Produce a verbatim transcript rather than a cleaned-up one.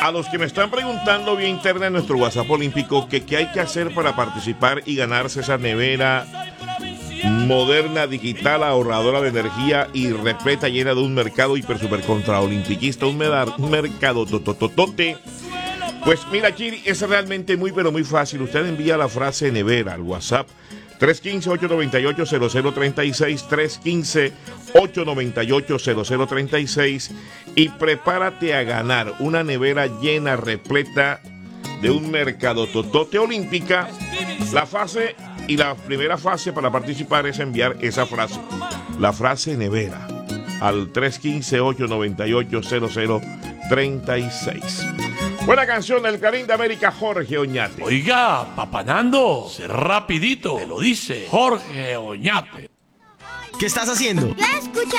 A los que me están preguntando vía interna en nuestro WhatsApp olímpico que qué hay que hacer para participar y ganarse esa nevera moderna, digital, ahorradora de energía y repleta, llena de un mercado hiper super contra olimpiquista, un, medar, un mercado totototote. Pues mira, Chiri, es realmente muy pero muy fácil. Usted envía la frase nevera al WhatsApp tres uno cinco, ocho nueve ocho, cero cero tres seis, tres uno cinco, ocho nueve ocho, cero cero tres seis y prepárate a ganar una nevera llena, repleta de un mercado totote olímpica. La fase y la primera fase para participar es enviar esa frase, la frase nevera, al tres uno cinco, ocho nueve ocho, cero cero tres seis. Buena canción del Clarín de América, Jorge Oñate. Oiga, papanando, rapidito, te lo dice Jorge Oñate. ¿Qué estás haciendo? Ya escucha.